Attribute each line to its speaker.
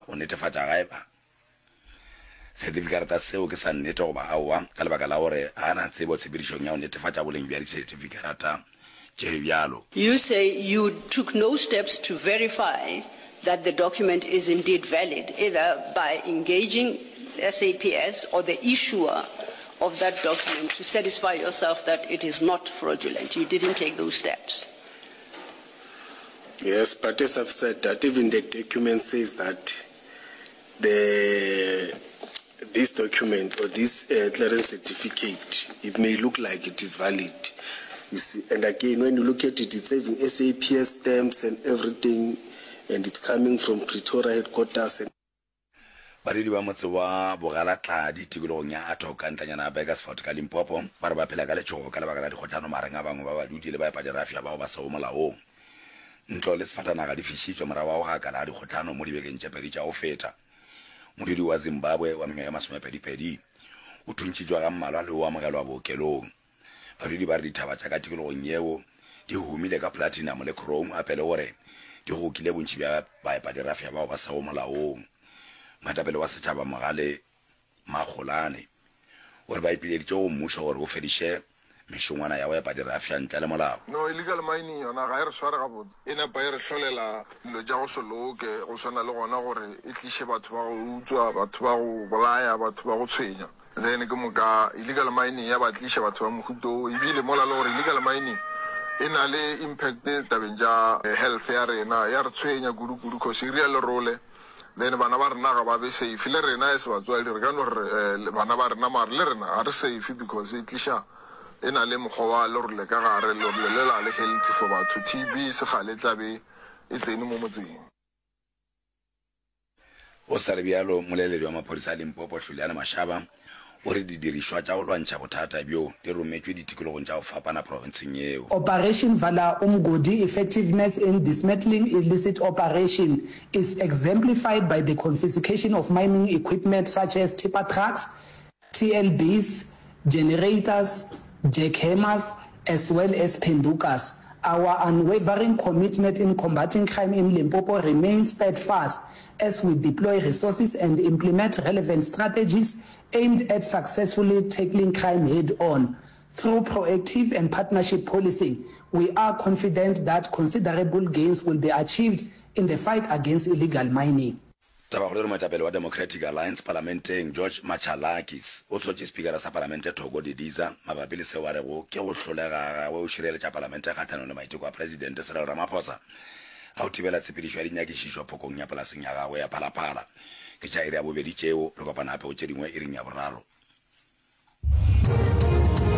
Speaker 1: o netefatsa gae ba certificate seo ke sa nnete go ba aowa ka lebaka la gore a na tsebo tshebedišong ya go netefatsa boleng bja di-certificate tše bjalo.
Speaker 2: You say you took no steps to verify that the document is indeed valid, either by engaging SAPS or the issuer of that document to satisfy yourself that it is not fraudulent. You didn't take those steps.
Speaker 3: Yes, but as I've said, that even the document says that this document or this clearance certificate, it may look like it is valid. You see, and again, when you look at it, it's having SAPS stamps and everything, and it's coming from Pretoria headquarters.
Speaker 1: Badiri ba motse wa Bogalatladi tikologong ya Atoka ntanyana Bakersford ka Limpopo ba re ba phela ka letšhogo ka lebaka la dikgotlhano mareng a bangwe ba badudi le baepadirafia bao ba seo molaong. Ntlo le sefatanaga di fišitšwe morago ga ka la dikgotlhano mo dibekeng tše pedi tša go feta. Modudi wa Zimbabwe wa mengwaga ya 20 o thuntšitšwe ga mmalwa le o amogelwa bookelong. Badudi ba re dithaba tša ka tikologong yeo di humile ka platinum le chrome a pele gore di gokile bontši bja baepadirafia bao ba seo molaong. Matapele wa setšhaba Mogale Magolane gore ba ipileditše go mmušo gore o fediše mešongwana ya go epadirafia ntle le molao.
Speaker 4: No, illegal mining yona ga e re sware gabotse e napa e re hlolela dilo tša go soloke go swana le gona gore e tliše batho ba go utswa, batho ba go bolaya, batho ba go tshwenya. Then ke moka illegal mining ya ba tliše batho ba mohuto ebile mola le gore illegal mining e na le impact tabeng tša health ya rena ya re tshwenya kudu-kudu cause e ria le role. Then bana ba rena ga ba be safe le rena e se batswadi re ka no re bana ba rena mare le rena ga re safe because e tlisha e na le mokgwa wa le role ka gare le la le health for batho TB se gale tlabe e tsene mo motseng.
Speaker 1: O sa re bjalo moleledi wa maphodisa a Limpopo Juliana Mashaba o re didirišwa tša go lwantšha bothata bjo di rometšwe ditikologong tša go fapana provinceng yeo.
Speaker 5: Operation Vala Umgodi effectiveness in dismantling illicit operation is exemplified by the confiscation of mining equipment such as tipper trucks, TLBs, generators, jackhammers, as well as pendukas. Our unwavering commitment in combating crime in Limpopo remains steadfast as we deploy resources and implement relevant strategies aimed at successfully tackling crime head-on. Through proactive and partnership policing, we are confident that considerable gains will be achieved in the fight against illegal mining.
Speaker 1: Tabagolo Matapele wa Democratic Alliance Parlamenteng George Machalakis o tshotse speakera sa Parlamente Thogo Didiza mabapi le seo a rego ke go hlolega o šireletša Parlamente kgatlhanong le maiteko a President Cyril Ramaphosa ga o thibela tshepedišo ya dinyakišišo phokong ya polaseng ya gagwe ya Phalaphala ke tša iri ya bobedi tšeo re kopana gape go tše dingwe iring ya boraro.